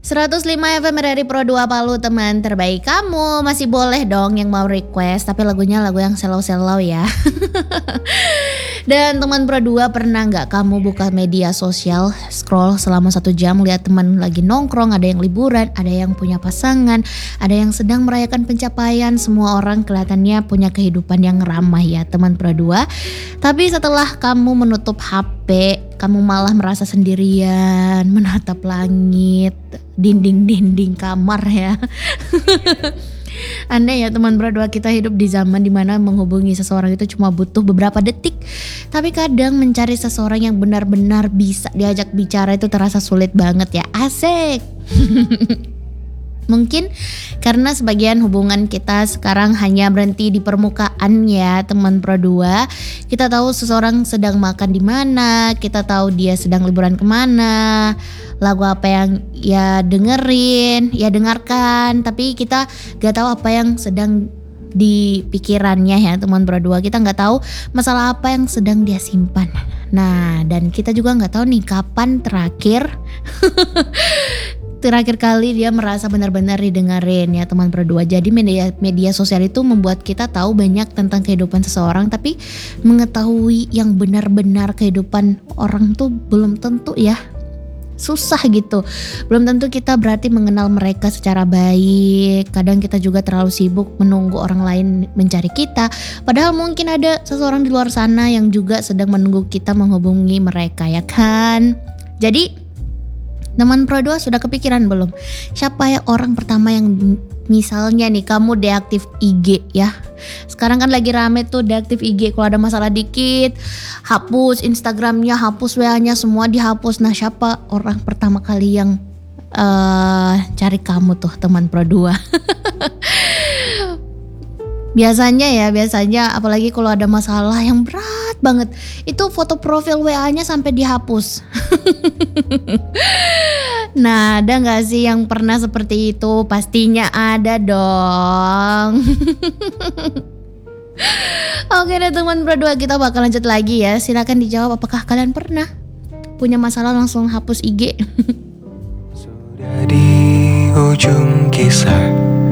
105 FM dari Pro 2 Palu, teman terbaik kamu. Masih boleh dong yang mau request, tapi lagunya lagu yang slow-slow ya. Dan teman Pro 2, pernah gak kamu buka media sosial, scroll selama 1 jam, lihat teman lagi nongkrong, ada yang liburan, ada yang punya pasangan, ada yang sedang merayakan pencapaian. Semua orang kelihatannya punya kehidupan yang ramah ya teman Pro 2. Tapi setelah kamu menutup HP, kamu malah merasa sendirian, menatap langit, dinding-dinding kamar ya. Aneh ya teman Pro 2, kita hidup di zaman dimana menghubungi seseorang itu cuma butuh beberapa detik. Tapi kadang mencari seseorang yang benar-benar bisa diajak bicara itu terasa sulit banget ya. Asik. Mungkin karena sebagian hubungan kita sekarang hanya berhenti di permukaan ya teman Pro 2. Kita tahu seseorang sedang makan di mana, kita tahu dia sedang liburan kemana, lagu apa yang ya dengerin, ya dengarkan, tapi kita gak tahu apa yang sedang di pikirannya ya teman Pro 2. Kita gak tahu masalah apa yang sedang dia simpan. Nah, dan kita juga gak tahu nih kapan terakhir kali dia merasa benar-benar didengarin ya teman Pro 2. Jadi media sosial itu membuat kita tahu banyak tentang kehidupan seseorang, tapi mengetahui yang benar-benar kehidupan orang tuh belum tentu ya. Susah gitu. Belum tentu kita berarti mengenal mereka secara baik. Kadang kita juga terlalu sibuk menunggu orang lain mencari kita, padahal mungkin ada seseorang di luar sana yang juga sedang menunggu kita menghubungi mereka ya kan. Jadi teman Pro 2 sudah kepikiran belum? Siapa ya orang pertama yang misalnya nih kamu deaktif IG ya. Sekarang kan lagi rame tuh deaktif IG. Kalau ada masalah dikit, hapus Instagramnya, hapus WA-nya, semua dihapus. Nah, siapa orang pertama kali yang cari kamu tuh teman Pro 2? Biasanya apalagi kalau ada masalah yang berat banget, itu foto profil WA-nya sampai dihapus. Nah, ada gak sih yang pernah seperti itu? Pastinya ada dong. Oke deh teman Pro 2, kita bakal lanjut lagi ya. Silakan dijawab, apakah kalian pernah punya masalah langsung hapus IG? Sudah di ujung kisah,